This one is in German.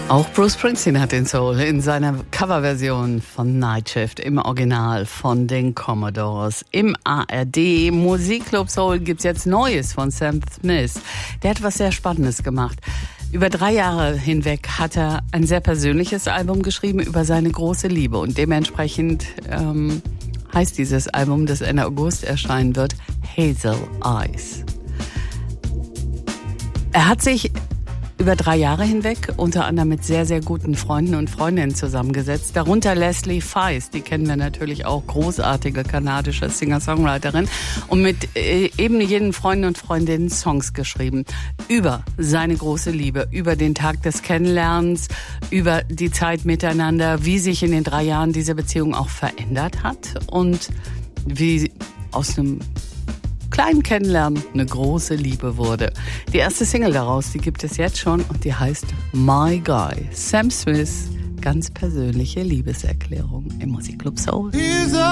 Auch Bruce Springsteen hat den Soul in seiner Coverversion von Night Shift im Original von den Commodores. Im ARD Musikclub Soul gibt's jetzt Neues von Sam Smith. Der hat was sehr Spannendes gemacht. Über 3 Jahre hinweg hat er ein sehr persönliches Album geschrieben über seine große Liebe und dementsprechend heißt dieses Album, das Ende August erscheinen wird, Hazel Eyes. Er hat sich über 3 Jahre hinweg unter anderem mit sehr, sehr guten Freunden und Freundinnen zusammengesetzt. Darunter Leslie Feist, die kennen wir natürlich auch, großartige kanadische Singer-Songwriterin. Und mit eben jenen Freunden und Freundinnen Songs geschrieben. Über seine große Liebe, über den Tag des Kennenlernens, über die Zeit miteinander, wie sich in den 3 Jahren diese Beziehung auch verändert hat und wie aus einem kleinen Kennenlernen eine große Liebe wurde. Die erste Single daraus, die gibt es jetzt schon und die heißt My Guy. Sam Smith, ganz persönliche Liebeserklärung im Musikclub Soul.